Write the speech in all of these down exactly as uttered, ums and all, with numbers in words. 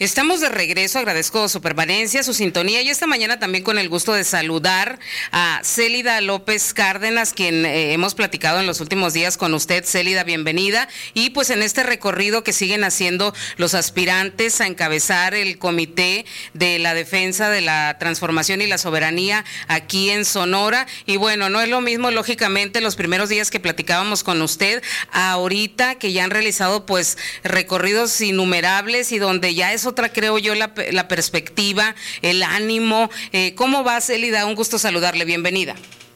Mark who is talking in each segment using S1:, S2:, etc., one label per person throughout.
S1: Estamos de regreso, agradezco su permanencia, su sintonía y esta mañana también con el gusto de saludar a Célida López Cárdenas, quien eh, hemos platicado en los últimos días con usted. Célida, bienvenida. Y pues en este recorrido que siguen haciendo los aspirantes a encabezar el Comité de la Defensa de la Transformación y la Soberanía aquí en Sonora. Y bueno, no es lo mismo, lógicamente, los primeros días que platicábamos con usted, ahorita que ya han realizado pues recorridos innumerables y donde ya es otra, creo yo, la, la perspectiva, el ánimo. Eh, ¿Cómo va, Célida? Un gusto saludarle, bienvenida.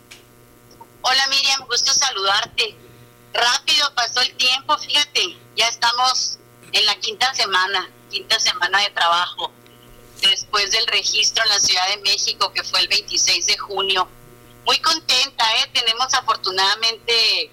S2: Hola, Miriam, gusto saludarte. Rápido pasó el tiempo, fíjate, ya estamos en la quinta semana, quinta semana de trabajo, después del registro en la Ciudad de México, que fue el veintiséis de junio. Muy contenta, ¿eh? Tenemos afortunadamente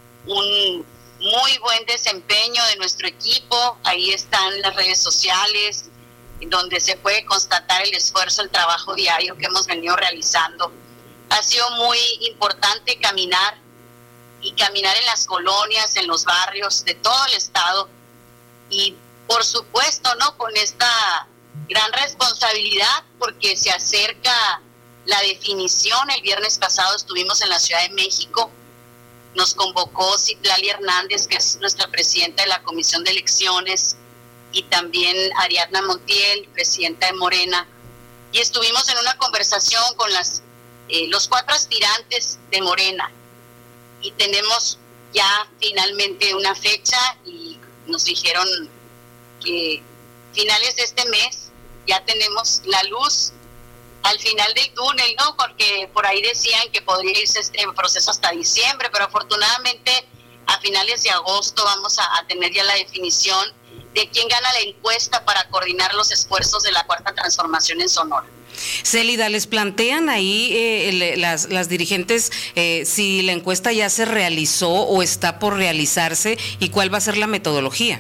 S2: un muy buen desempeño de nuestro equipo. Ahí están las redes sociales, donde se puede constatar el esfuerzo, el trabajo diario que hemos venido realizando. Ha sido muy importante caminar y caminar en las colonias, en los barrios de todo el estado y por supuesto, ¿no?, con esta gran responsabilidad porque se acerca la definición. El viernes pasado estuvimos en la Ciudad de México. Nos convocó Citlali Hernández, que es nuestra presidenta de la Comisión de Elecciones, y también Ariadna Montiel, presidenta de Morena, y estuvimos en una conversación con las eh, los cuatro aspirantes de Morena, y tenemos ya finalmente una fecha, y nos dijeron que finales de este mes ya tenemos la luz al final del túnel, ¿no? Porque por ahí decían que podría irse este proceso hasta diciembre, pero afortunadamente a finales de agosto vamos a, a tener ya la definición de quién gana la encuesta para coordinar los esfuerzos de la Cuarta Transformación en Sonora.
S1: Célida, ¿les plantean ahí eh, le, las, las dirigentes eh, si la encuesta ya se realizó o está por realizarse y cuál va a ser la metodología?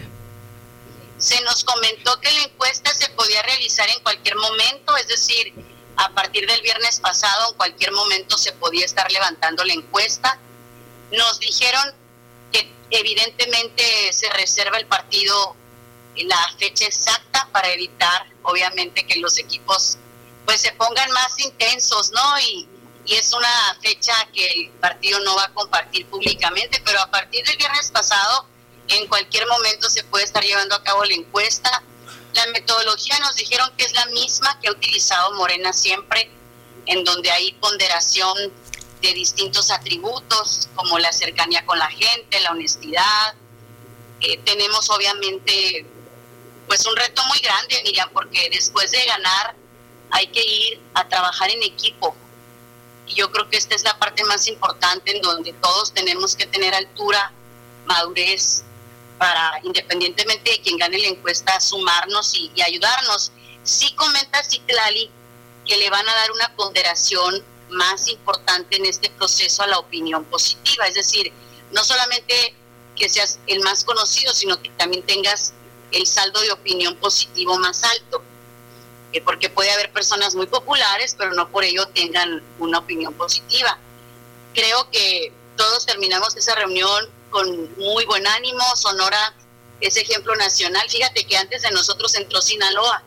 S2: Se nos comentó que la encuesta se podía realizar en cualquier momento, es decir, a partir del viernes pasado, en cualquier momento se podía estar levantando la encuesta. Nos dijeron que evidentemente se reserva el partido la fecha exacta para evitar, obviamente, que los equipos pues se pongan más intensos, ¿no? Y, y es una fecha que el partido no va a compartir públicamente, pero a partir del viernes pasado, en cualquier momento se puede estar llevando a cabo la encuesta. La metodología nos dijeron que es la misma que ha utilizado Morena siempre, en donde hay ponderación de distintos atributos, como la cercanía con la gente, la honestidad. Eh, tenemos obviamente pues un reto muy grande, Miriam, porque después de ganar hay que ir a trabajar en equipo. Y yo creo que esta es la parte más importante, en donde todos tenemos que tener altura, madurez, para, independientemente de quien gane la encuesta, sumarnos y, y ayudarnos. Sí comenta Citlali que le van a dar una ponderación más importante en este proceso a la opinión positiva, es decir, no solamente que seas el más conocido, sino que también tengas el saldo de opinión positivo más alto, eh, porque puede haber personas muy populares, pero no por ello tengan una opinión positiva. Creo que todos terminamos esa reunión con muy buen ánimo. Sonora es ejemplo nacional. Fíjate que antes de nosotros entró Sinaloa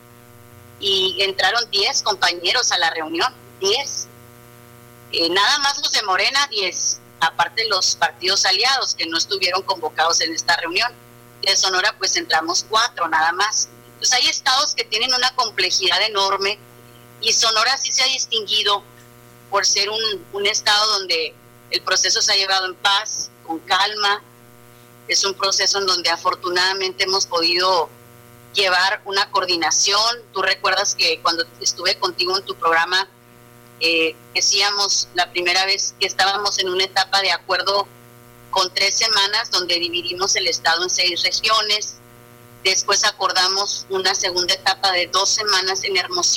S2: y entraron diez compañeros a la reunión, diez. Eh, nada más los de Morena, diez, aparte los partidos aliados que no estuvieron convocados en esta reunión. De Sonora pues entramos cuatro nada más. Pues hay estados que tienen una complejidad enorme y Sonora sí se ha distinguido por ser un, un estado donde el proceso se ha llevado en paz, con calma. Es un proceso en donde afortunadamente hemos podido llevar una coordinación. Tú recuerdas que cuando estuve contigo en tu programa eh, decíamos la primera vez que estábamos en una etapa de acuerdo con tres semanas donde dividimos el estado en seis regiones. Después acordamos una segunda etapa de dos semanas en Hermosillo.